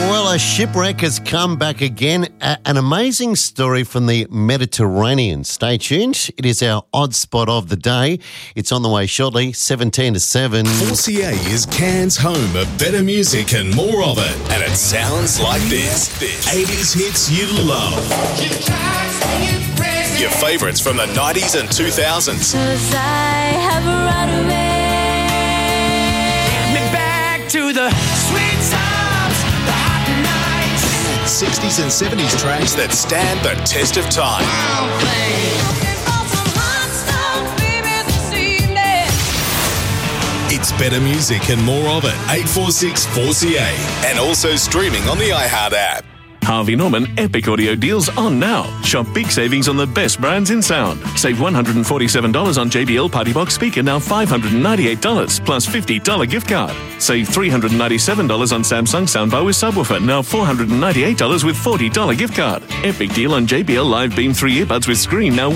Well, a shipwreck has come back again. An amazing story from the Mediterranean. Stay tuned. It is our odd spot of the day. It's on the way shortly, 17 to 7. 4CA is Cairns' home of better music and more of it. And it sounds like this. 80s hits you love. Your favourites from the 90s and 2000s. 'Cause I have a right of it. Me back to the sweet times, the hot nights. 60s and 70s tracks that stand the test of time. It's better music and more of it. 846 4CA. And also streaming on the iHeart app. Harvey Norman Epic Audio deals on now. Shop big savings on the best brands in sound. Save $147 on JBL Party Box speaker, now $598 plus $50 gift card. Save $397 on Samsung soundbar with subwoofer, now $498 with $40 gift card. Epic deal on JBL Live Beam 3 earbuds with screen, now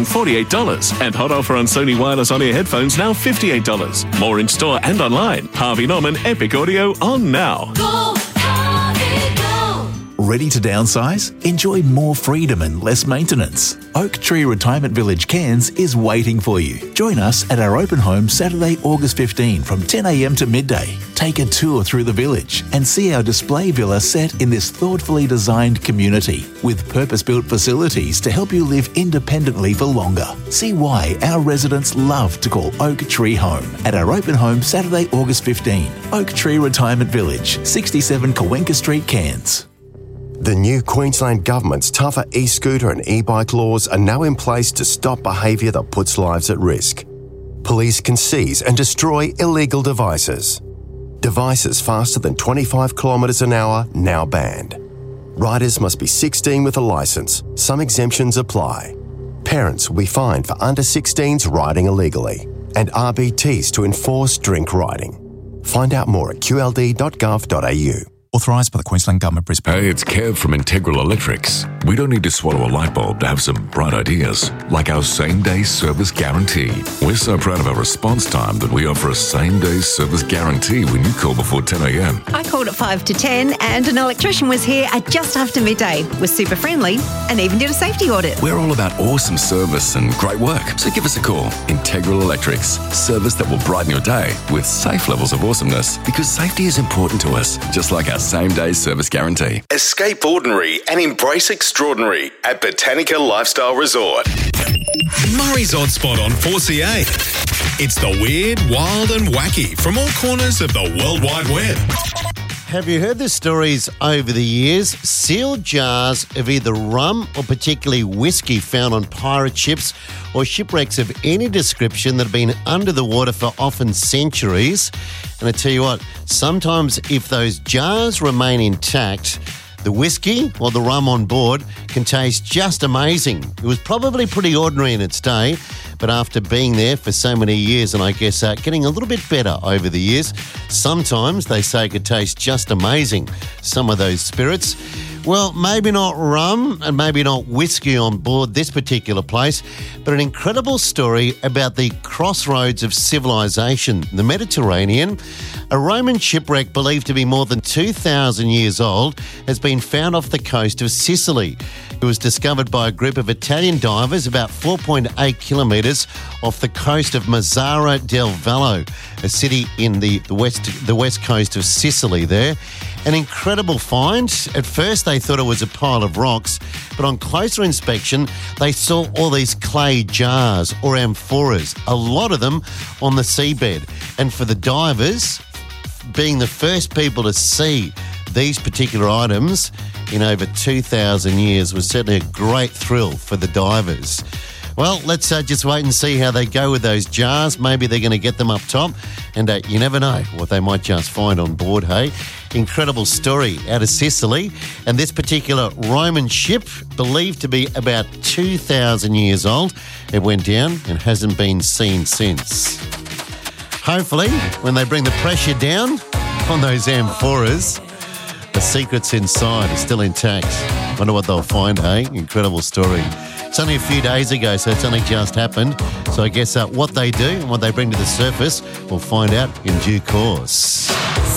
$148. And hot offer on Sony wireless on-ear headphones, now $58. More in store and online. Harvey Norman Epic Audio on now. Go, Harvey, go. Ready to downsize? Enjoy more freedom and less maintenance. Oak Tree Retirement Village Cairns is waiting for you. Join us at our open home Saturday, August 15 from 10 a.m. to midday. Take a tour through the village and see our display villa set in this thoughtfully designed community with purpose-built facilities to help you live independently for longer. See why our residents love to call Oak Tree home at our open home Saturday, August 15. Oak Tree Retirement Village, 67 Cawenka Street, Cairns. The new Queensland Government's tougher e-scooter and e-bike laws are now in place to stop behaviour that puts lives at risk. Police can seize and destroy illegal devices. Devices faster than 25 kilometres an hour now banned. Riders must be 16 with a licence. Some exemptions apply. Parents will be fined for under 16s riding illegally, and RBTs to enforce drink riding. Find out more at qld.gov.au. Authorised by the Queensland Government, Brisbane. Hey, it's Kev from Integral Electrics. We don't need to swallow a light bulb to have some bright ideas, like our same-day service guarantee. We're so proud of our response time that we offer a same-day service guarantee when you call before 10 a.m. I called at 5 to 10 and an electrician was here at just after midday, was super friendly and even did a safety audit. We're all about awesome service and great work, so give us a call. Integral Electrics, service that will brighten your day with safe levels of awesomeness, because safety is important to us, just like our same-day service guarantee. Escape ordinary and embrace extraordinary at Botanica Lifestyle Resort. Murray's Odd Spot on 4CA. It's the weird, wild and wacky from all corners of the World Wide Web. Have you heard the stories over the years? Sealed jars of either rum or particularly whiskey found on pirate ships or shipwrecks of any description that have been under the water for often centuries. And I tell you what, sometimes if those jars remain intact, the whiskey or the rum on board can taste just amazing. It was probably pretty ordinary in its day, but after being there for so many years, and I guess getting a little bit better over the years, sometimes they say it could taste just amazing, some of those spirits. Well, maybe not rum and maybe not whiskey on board this particular place, but an incredible story about the crossroads of civilization, the Mediterranean. A Roman shipwreck believed to be more than 2,000 years old has been found off the coast of Sicily. It was discovered by a group of Italian divers about 4.8 kilometres off the coast of Mazzara del Vallo, a city in the west coast of Sicily there. An incredible find. At first they thought it was a pile of rocks, but on closer inspection they saw all these clay jars or amphoras, a lot of them on the seabed. And for the divers, being the first people to see these particular items in over 2,000 years was certainly a great thrill for the divers. Well, let's just wait and see how they go with those jars. Maybe they're going to get them up top, and you never know what they might just find on board, hey? Incredible story out of Sicily, and this particular Roman ship, believed to be about 2,000 years old, it went down and hasn't been seen since. Hopefully, when they bring the pressure down on those amphoras, the secrets inside are still intact. Wonder what they'll find, hey? Incredible story. It's only a few days ago, so it's only just happened. So I guess what they do and what they bring to the surface, we'll find out in due course.